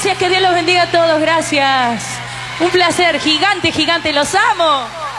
gracias, que Dios los bendiga a todos, gracias. Un placer, gigante, gigante, los amo.